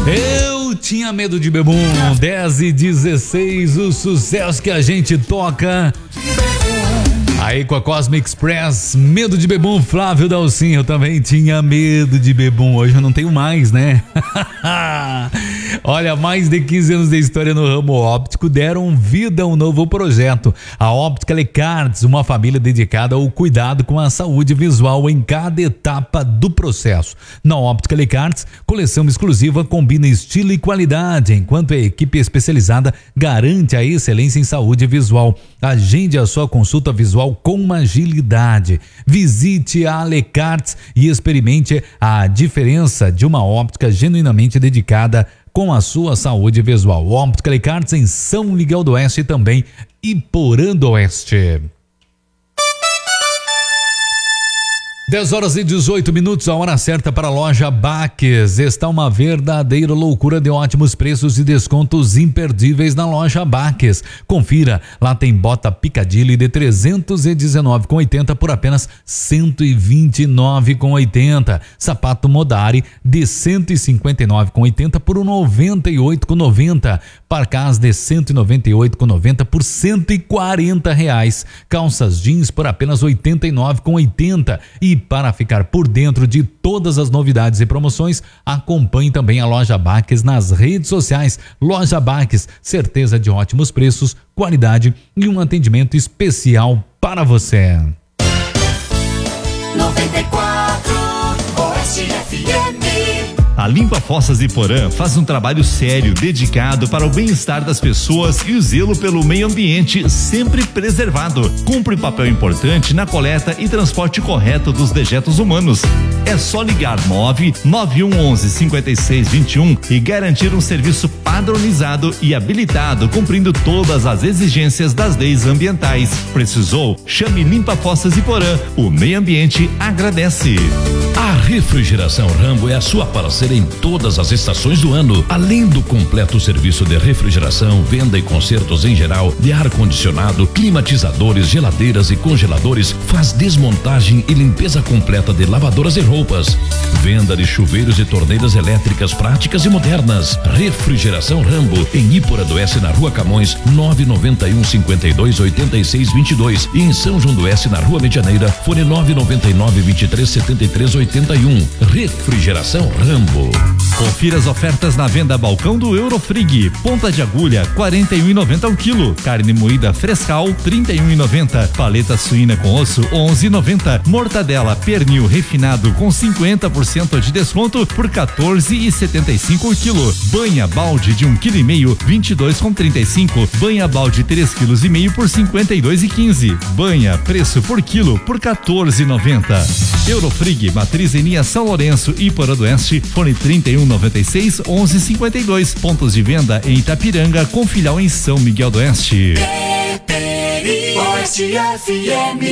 Eu tinha medo de bebum. 10h16, o sucesso que a gente toca. Aí com a Cosmic Express, medo de bebum, Flávio Dalcin, eu também tinha medo de bebum, hoje eu não tenho mais, né? Olha, mais de 15 anos de história no ramo óptico deram vida a um novo projeto. A Óptica Lecartes, uma família dedicada ao cuidado com a saúde visual em cada etapa do processo. Na Óptica Lecartes, coleção exclusiva combina estilo e qualidade, enquanto a equipe especializada garante a excelência em saúde visual. Agende a sua consulta visual com agilidade. Visite a Lecartes e experimente a diferença de uma óptica genuinamente dedicada com a sua saúde visual. Óptica Lecartes em São Miguel do Oeste e também Iporã do Oeste. 10h18, a hora certa para a loja Baques. Está uma verdadeira loucura de ótimos preços e descontos imperdíveis na loja Baques. Confira, lá tem bota Piccadilly de 319,80 por apenas 129,80. Sapato Modari de 159,80 por 98,90. Parcás de 198,90 por R$140. Calças jeans por apenas 89,80. E para ficar por dentro de todas as novidades e promoções, acompanhe também a Loja Baques nas redes sociais. Loja Baques, certeza de ótimos preços, qualidade e um atendimento especial para você. 94 Oeste FM. A Limpa Fossas Iporã faz um trabalho sério, dedicado para o bem-estar das pessoas e o zelo pelo meio ambiente sempre preservado. Cumpre papel importante na coleta e transporte correto dos dejetos humanos. É só ligar 99111-5621 e garantir um serviço padronizado e habilitado, cumprindo todas as exigências das leis ambientais. Precisou? Chame Limpa Fossas Iporã. O meio ambiente agradece. A Refrigeração Rambo é a sua parceira em todas as estações do ano. Além do completo serviço de refrigeração, venda e consertos em geral, de ar-condicionado, climatizadores, geladeiras e congeladores, faz desmontagem e limpeza completa de lavadoras e roupas. Venda de chuveiros e torneiras elétricas práticas e modernas. Refrigeração Rambo, em Iporã do Oeste, na Rua Camões, 991-52-86-22 e em São João do Oeste, na Rua Medianeira, fone 999-23-73-81. Refrigeração Rambo. Confira as ofertas na venda balcão do Eurofrig. Ponta de agulha, R$41,90 ao quilo. Carne moída frescal, R$31,90. Paleta suína com osso, R$11,90. Mortadela pernil refinado com 50% de desconto por R$14,75 o quilo. Banha balde de 1,5 kg, R$22,35. Banha balde 3,5 kg por R$52,15. Banha preço por quilo por R$14,90. Eurofrig, matriz em linha São Lourenço e Iporã do Oeste, fone 3196-1152. Pontos de venda em Itapiranga, com filial em São Miguel do Oeste. Oeste FM.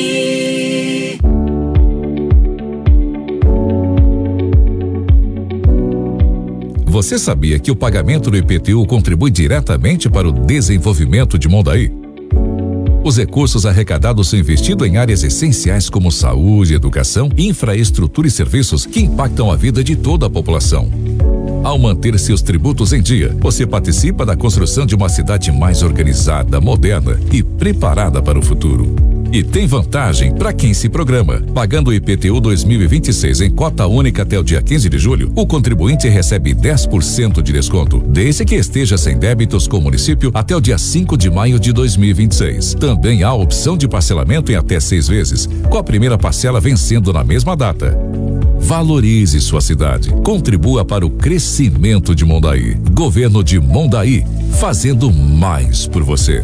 Você sabia que o pagamento do IPTU contribui diretamente para o desenvolvimento de Mondaí? Os recursos arrecadados são investidos em áreas essenciais como saúde, educação, infraestrutura e serviços que impactam a vida de toda a população. Ao manter seus tributos em dia, você participa da construção de uma cidade mais organizada, moderna e preparada para o futuro. E tem vantagem para quem se programa. Pagando o IPTU 2026 em cota única até o dia 15 de julho, o contribuinte recebe 10% de desconto, desde que esteja sem débitos com o município até o dia 5 de maio de 2026. Também há a opção de parcelamento em até 6 vezes, com a primeira parcela vencendo na mesma data. Valorize sua cidade. Contribua para o crescimento de Mondaí. Governo de Mondaí, fazendo mais por você.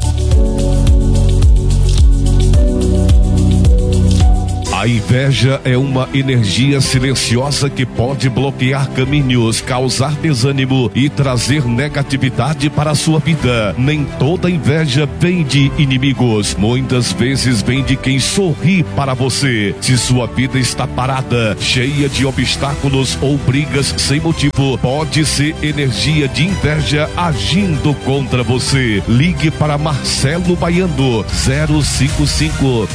A inveja é uma energia silenciosa que pode bloquear caminhos, causar desânimo e trazer negatividade para a sua vida. Nem toda inveja vem de inimigos, muitas vezes vem de quem sorri para você. Se sua vida está parada, cheia de obstáculos ou brigas sem motivo, pode ser energia de inveja agindo contra você. Ligue para Marcelo Baiano, 055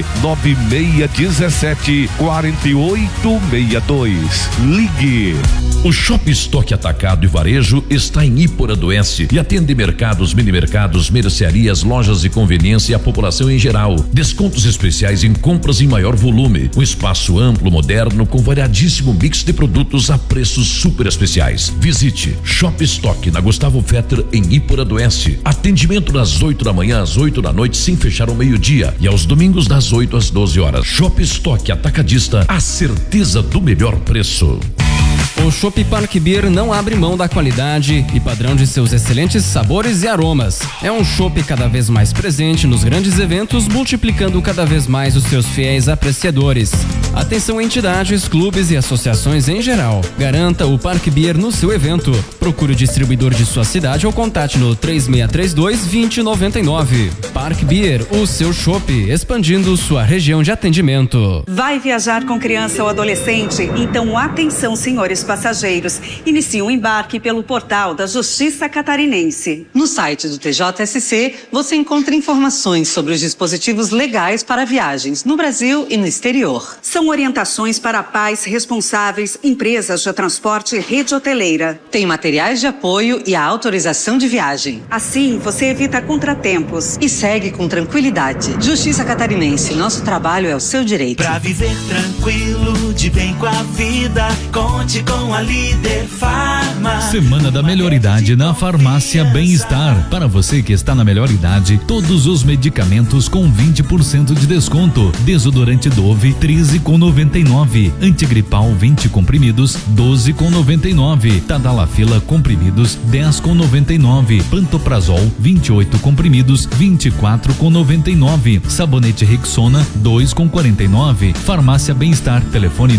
996 17 4862. Ligue. O Shop Estoque Atacado e Varejo está em Iporã-do-Oeste e atende mercados, mini-mercados, mercearias, lojas de conveniência e a população em geral. Descontos especiais em compras em maior volume. Um espaço amplo, moderno, com variadíssimo mix de produtos a preços super especiais. Visite Shop Estoque na Gustavo Fetter em Iporã-do-Oeste. Atendimento das 8 da manhã às 8 da noite sem fechar ao meio-dia e aos domingos das 8 às 12 horas. Shop Estoque Atacadista, a certeza do melhor preço. O Chopp Park Beer não abre mão da qualidade e padrão de seus excelentes sabores e aromas. É um chopp cada vez mais presente nos grandes eventos, multiplicando cada vez mais os seus fiéis apreciadores. Atenção entidades, clubes e associações em geral. Garanta o Park Beer no seu evento. Procure o distribuidor de sua cidade ou contate no 3632-2099. Park Beer, o seu chopp, expandindo sua região de atendimento. Vai viajar com criança ou adolescente? Então atenção, senhores passageiros. Inicie um embarque pelo portal da Justiça Catarinense. No site do TJSC, você encontra informações sobre os dispositivos legais para viagens no Brasil e no exterior. São orientações para pais responsáveis, empresas de transporte e rede hoteleira. Tem materiais de apoio e a autorização de viagem. Assim, você evita contratempos. E segue com tranquilidade. Justiça Catarinense, nosso trabalho é o seu direito. Pra viver tranquilo, de bem com a vida, conte com a Líder Farma. Semana da Melhoridade na Farmácia Bem-Estar. Para você que está na melhor idade, todos os medicamentos com 20% de desconto. Desodorante Dove, 13,99. Antigripal, 20 comprimidos, 12,99. Tadalafila comprimidos, 10,99. Pantoprazol, 28 comprimidos, 24,99. Sabonete Rexona, 2,49. Farmácia Bem-Estar, telefone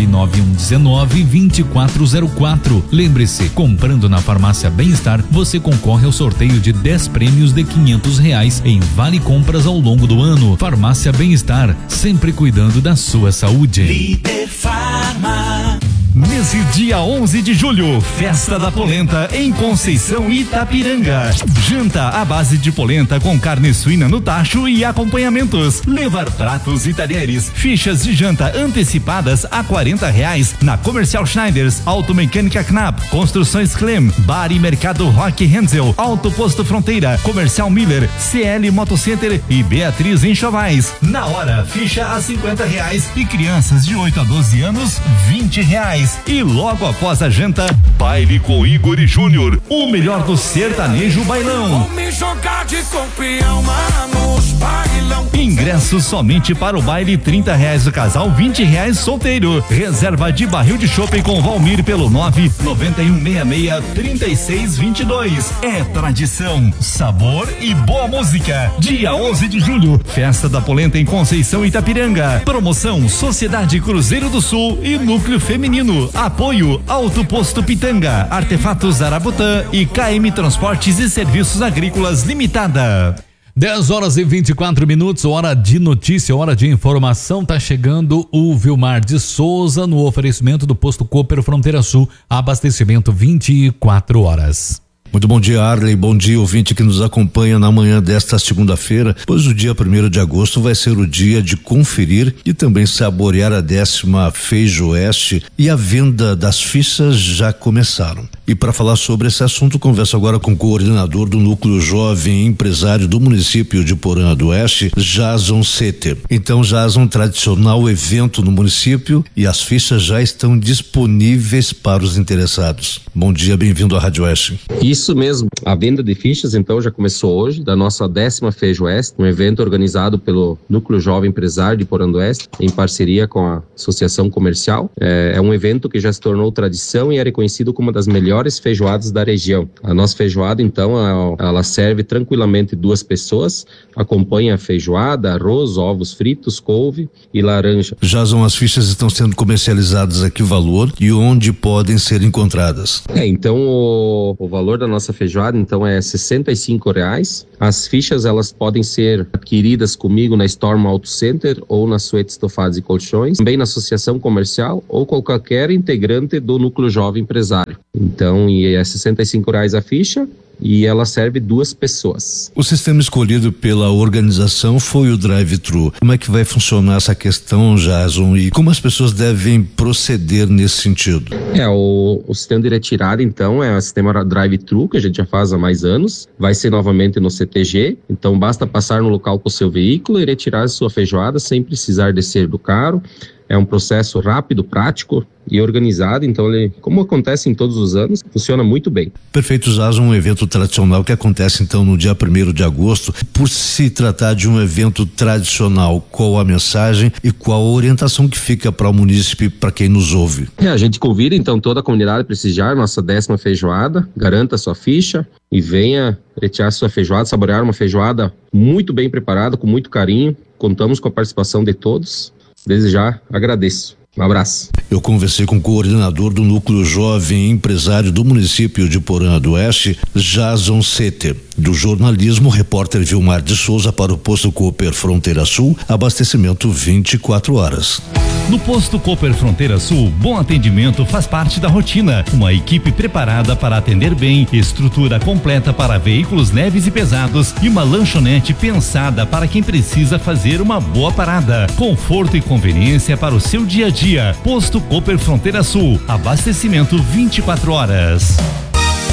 99119-2404. Lembre-se, comprando na Farmácia Bem-Estar, você concorre ao sorteio de 10 prêmios de R$500 em vale compras ao longo do ano. Farmácia Bem-Estar, sempre cuidando da sua saúde. Líder Farma. Nesse dia 11 de julho, Festa da Polenta em Conceição Itapiranga. Janta à base de polenta com carne suína no tacho e acompanhamentos. Levar pratos e talheres. Fichas de janta antecipadas a R$40 na Comercial Schneiders, Automecânica Knapp, Construções Clem, Bar e Mercado Rock Hensel, Auto Posto Fronteira, Comercial Miller, CL Motocenter e Beatriz Enxovais. Na hora, ficha a R$50 e crianças de 8 a 12 anos, R$20. E logo após a janta, baile com Igor e Júnior, o melhor do sertanejo bailão. Vou me jogar de campeão, manos, bailão. Ingressos somente para o baile, R$30 do casal, R$20 solteiro. Reserva de barril de chopp com Valmir pelo 99166-3622. É tradição, sabor e boa música. Dia 11 de julho, Festa da Polenta em Conceição Itapiranga. Promoção Sociedade Cruzeiro do Sul e Núcleo Feminino. Apoio Auto Posto Pitanga, Artefatos Arabutã e KM Transportes e Serviços Agrícolas Limitada. 10h24, hora de notícia, hora de informação. Tá chegando o Vilmar de Souza no oferecimento do Posto Cooper Fronteira Sul, abastecimento 24 horas. Muito bom dia, Arley, bom dia, ouvinte que nos acompanha na manhã desta segunda-feira, pois o dia 1º de agosto vai ser o dia de conferir e também saborear a 10ª Feijoeste, e a venda das fichas já começaram. E para falar sobre esse assunto, converso agora com o coordenador do Núcleo Jovem Empresário do município de Iporã-do-Oeste, Jason Setter. Então, Jason, tradicional evento no município e as fichas já estão disponíveis para os interessados. Bom dia, bem-vindo à Rádio Oeste. Isso mesmo, a venda de fichas então já começou hoje, da nossa 10ª Feijoeste, um evento organizado pelo Núcleo Jovem Empresário de Iporã-do-Oeste, em parceria com a Associação Comercial. É um evento que já se tornou tradição e é reconhecido como uma das melhores feijoadas da região. A nossa feijoada então, ela serve tranquilamente 2 pessoas, acompanha a feijoada, arroz, ovos fritos, couve e laranja. Jason, as fichas estão sendo comercializadas a que valor e onde podem ser encontradas? Então o valor da nossa feijoada então é R$65. As fichas elas podem ser adquiridas comigo na Storm Auto Center ou na Suete Estofados e Colchões, também na Associação Comercial ou com qualquer integrante do Núcleo Jovem Empresário. Então, e é R$65 a ficha. e ela serve 2 pessoas. O sistema escolhido pela organização foi o drive-thru. Como é que vai funcionar essa questão, Jason, e como as pessoas devem proceder nesse sentido? O sistema de retirada, então, é o sistema drive-thru, que a gente já faz há mais anos. Vai ser novamente no CTG, então basta passar no local com o seu veículo e retirar a sua feijoada sem precisar descer do carro. É um processo rápido, prático e organizado, então ele, como acontece em todos os anos, funciona muito bem. Perfeito, Jason, um evento tradicional que acontece então no dia 1º de agosto. Por se tratar de um evento tradicional, qual a mensagem e qual a orientação que fica para o munícipe, para quem nos ouve? A gente convida então toda a comunidade a prestigiar nossa 10ª feijoada, garanta sua ficha e venha retirar sua feijoada, saborear uma feijoada muito bem preparada, com muito carinho. Contamos com a participação de todos. Desde já, agradeço. Um abraço. Eu conversei com o coordenador do Núcleo Jovem Empresário do município de Porã do Oeste, Jason Setter. Do jornalismo, repórter Vilmar de Souza para o Posto Cooper Fronteira Sul, abastecimento 24 horas. No Posto Cooper Fronteira Sul, bom atendimento faz parte da rotina. Uma equipe preparada para atender bem, estrutura completa para veículos leves e pesados e uma lanchonete pensada para quem precisa fazer uma boa parada. Conforto e conveniência para o seu dia a dia. Posto Cooper Fronteira Sul, abastecimento 24 horas.